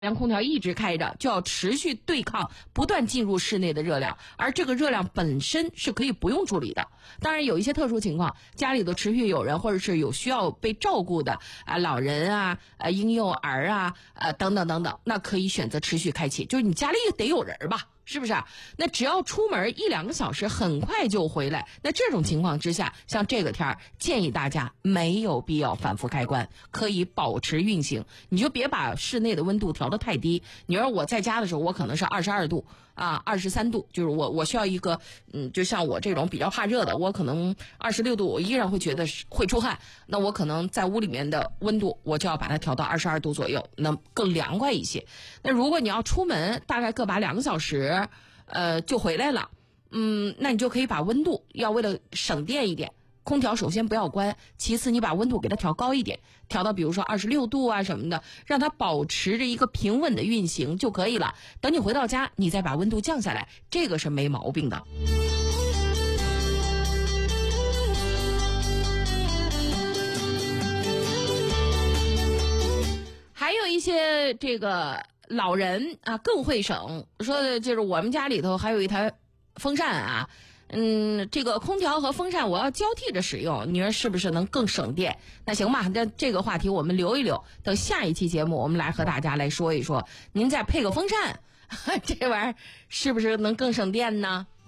让空调一直开着，就要持续对抗不断进入室内的热量，而这个热量本身是可以不用处理的。当然有一些特殊情况，家里头持续有人或者是有需要被照顾的老人啊、婴幼儿啊、等等等等，那可以选择持续开启，就是你家里得有人吧，是不是啊？那只要出门1-2个小时很快就回来，那这种情况之下，像这个天儿，建议大家没有必要反复开关，可以保持运行。你就别把室内的温度调得太低。你说我在家的时候，我可能是22度啊，23度，就是我需要一个就像我这种比较怕热的，我可能26度我依然会觉得会出汗，那我可能在屋里面的温度我就要把它调到22度左右，那更凉快一些。那如果你要出门，大概各把2个小时就回来了，那你就可以把温度要为了省电一点，空调首先不要关，其次你把温度给它调高一点，调到比如说26度啊什么的，让它保持着一个平稳的运行就可以了。等你回到家，你再把温度降下来，这个是没毛病的。还有一些这个老人啊更会省，说的就是我们家里头还有一台风扇啊，这个空调和风扇我要交替着使用，你说是不是能更省电？那行吧，这个话题我们留一留，等下一期节目我们来和大家来说一说，您再配个风扇，这玩意儿是不是能更省电呢？